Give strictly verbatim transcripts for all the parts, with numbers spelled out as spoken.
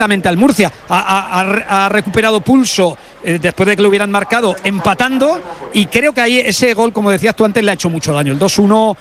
al Murcia, ha, ha, ha recuperado pulso eh, después de que lo hubieran marcado empatando, y creo que ahí ese gol, como decías tú antes, le ha hecho mucho daño. El dos uno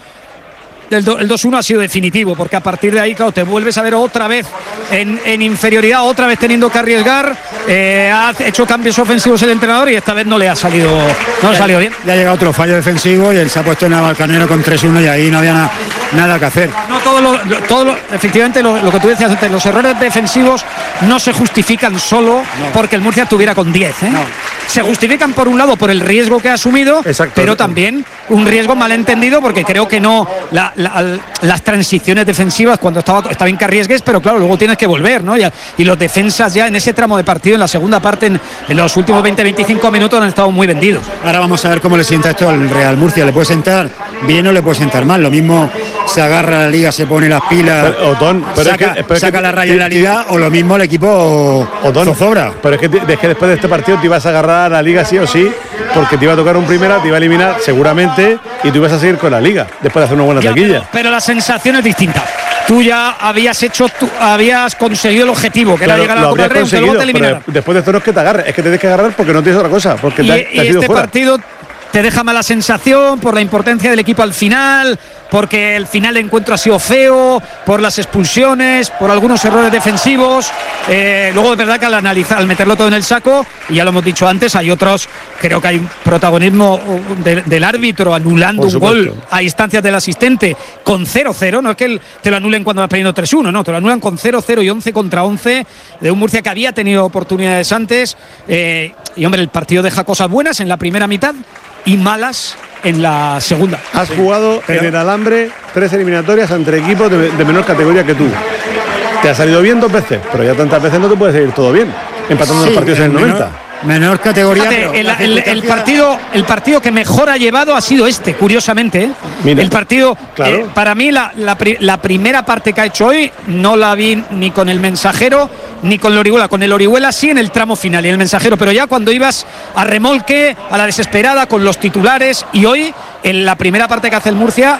El, do, el dos uno ha sido definitivo, porque a partir de ahí, claro, te vuelves a ver otra vez en, en inferioridad, otra vez teniendo que arriesgar. Eh, ha hecho cambios ofensivos el entrenador y esta vez no le ha salido, no le ha salido bien. Ya ha llegado otro fallo defensivo y él se ha puesto en Navalcarnero con tres uno y ahí no había na, nada que hacer. No, todo lo, todo lo, efectivamente lo, lo que tú decías antes, los errores defensivos no se justifican solo no. porque el Murcia estuviera con diez, ¿eh? No. Se justifican por un lado por el riesgo que ha asumido, exacto, pero también un riesgo malentendido, porque creo que no la, la, las transiciones defensivas cuando estaba está bien que arriesgues, pero claro, luego tienes que volver, ¿no? Y, y los defensas ya en ese tramo de partido, en la segunda parte, en, en los últimos veinte a veinticinco minutos han estado muy vendidos. Ahora vamos a ver cómo le sienta esto al Real Murcia. ¿Le puede sentar bien o le puede sentar mal? Lo mismo se agarra a la liga, se pone las pilas, pero, Otón, pero saca, es que, pero saca es que, la raya en la liga, o lo mismo el equipo Otón, zozobra. Pero es que, es que después de este partido te ibas a agarrar a la liga sí o sí, porque te iba a tocar un primera, te iba a eliminar seguramente y tú ibas a seguir con la liga después de hacer una buena ya, taquilla. Pero, pero la sensación es distinta. Tú ya habías hecho, tú habías conseguido el objetivo, que claro, era llegar a la Copa del Rey, que luego te eliminaron. Después de esto no es que te agarres, es que te tienes que agarrar porque no tienes otra cosa. Porque y, te, y te este fuera. partido te deja mala sensación por la importancia del equipo al final, porque el final de encuentro ha sido feo, por las expulsiones, por algunos errores defensivos. Eh, luego es verdad que al analizar, al meterlo todo en el saco, y ya lo hemos dicho antes, hay otros, creo que hay un protagonismo de, del árbitro anulando un gol a instancias del asistente con cero cero, no es que el, te lo anulen cuando vas perdiendo tres uno, no, te lo anulan con cero cero y once contra once de un Murcia que había tenido oportunidades antes. Eh, y hombre, el partido deja cosas buenas en la primera mitad y malas en la segunda. Has sí. jugado Pero... en el alambre tres eliminatorias entre equipos de, de menor categoría que tú. Te ha salido bien dos veces, pero ya tantas veces no te puede salir todo bien, empatando sí, los partidos en el noventa. Menor, menor categoría. Fíjate, el, el, el, partido, el partido que mejor ha llevado ha sido este, curiosamente. ¿eh? Mira, el partido, claro. eh, para mí, la, la, la primera parte que ha hecho hoy no la vi ni con el Mensajero ni con el Orihuela. Con el Orihuela sí en el tramo final y en el Mensajero, pero ya cuando ibas a remolque, a la desesperada, con los titulares, y hoy en la primera parte que hace el Murcia,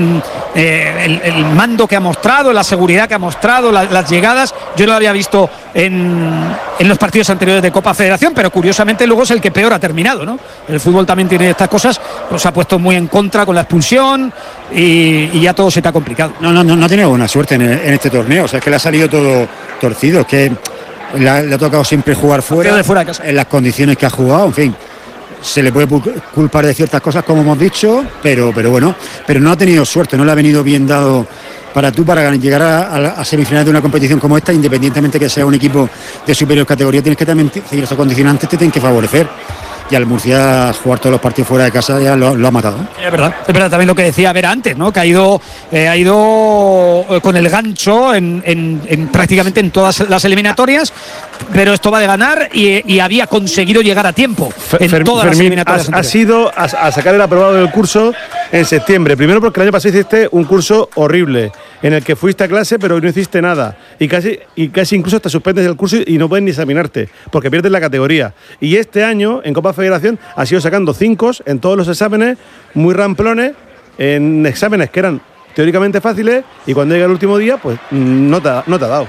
Eh, el, el mando que ha mostrado, la seguridad que ha mostrado, la, las llegadas, yo no lo había visto en, en los partidos anteriores de Copa Federación, pero curiosamente luego es el que peor ha terminado, ¿no? El fútbol también tiene estas cosas, pues se ha puesto muy en contra con la expulsión y, y ya todo se te ha complicado. No, no, no, no ha tenido buena suerte en, en este torneo, o sea, es que le ha salido todo torcido, es que le, le ha tocado siempre jugar fuera, de fuera de casa, en las condiciones que ha jugado, en fin. Se le puede culpar de ciertas cosas, como hemos dicho, pero, pero bueno, pero no ha tenido suerte, no le ha venido bien dado para tú, para llegar a, a, a semifinales de una competición como esta, independientemente que sea un equipo de superior categoría, tienes que también seguir esos condicionantes, te tienen que favorecer. Y al Murcia jugar todos los partidos fuera de casa ya lo, lo ha matado. Es verdad, es verdad también lo que decía Vera antes, ¿no? Que ha ido, eh, ha ido con el gancho en, en, en prácticamente en todas las eliminatorias, pero esto va de ganar y, y había conseguido llegar a tiempo en Fer, todas Fermín, las eliminatorias. Has, has ido a, a sacar el aprobado del curso en septiembre. Primero porque el año pasado hiciste un curso horrible, en el que fuiste a clase pero no hiciste nada. Y casi, y casi incluso te suspendes el curso y no puedes ni examinarte, porque pierdes la categoría. Y este año, en Copa Federación, has ido sacando cinco en todos los exámenes, muy ramplones, en exámenes que eran teóricamente fáciles, y cuando llega el último día, pues no te, no te ha dado.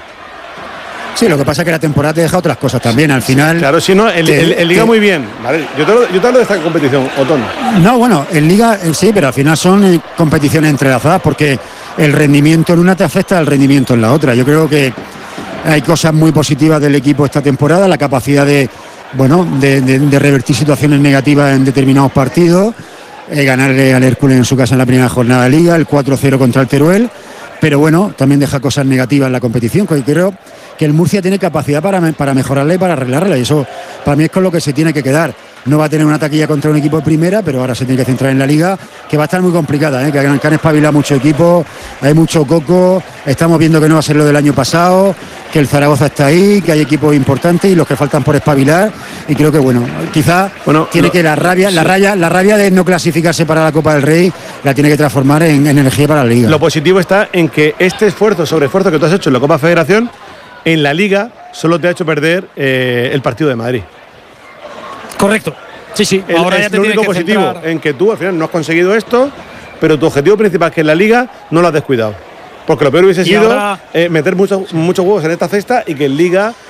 Sí, lo que pasa es que la temporada te deja otras cosas también, al final... Claro, si no, el, te, el, el Liga te, muy bien. Vale, yo te, lo, yo te hablo de esta competición, Otón. No, bueno, el Liga sí, pero al final son competiciones entrelazadas, porque el rendimiento en una te afecta al rendimiento en la otra. Yo creo que hay cosas muy positivas del equipo esta temporada, la capacidad de, bueno, de, de, de revertir situaciones negativas en determinados partidos, eh, ganarle al Hércules en su casa en la primera jornada de Liga, el cuatro cero contra el Teruel, pero bueno, también deja cosas negativas en la competición, que creo que el Murcia tiene capacidad para, para mejorarla y para arreglarla, y eso para mí es con lo que se tiene que quedar. No va a tener una taquilla contra un equipo de primera, pero ahora se tiene que centrar en la Liga, que va a estar muy complicada, ¿eh? que, que han espabilado mucho equipo, hay mucho coco, estamos viendo que no va a ser lo del año pasado, que el Zaragoza está ahí, que hay equipos importantes y los que faltan por espabilar, y creo que bueno, quizás bueno, tiene no, que la rabia, sí. la raya, la rabia de no clasificarse para la Copa del Rey la tiene que transformar en, en energía para la Liga. Lo positivo está en que este esfuerzo sobre esfuerzo que tú has hecho en la Copa Federación, en la Liga solo te ha hecho perder eh, el partido de Madrid. Correcto. Sí, sí. El, Ahora es ya te lo único positivo centrar... en que tú al final no has conseguido esto, pero tu objetivo principal, que es la Liga, no lo has descuidado. Porque lo peor hubiese Y sido ahora- eh, meter muchos muchos huevos en esta cesta y que en Liga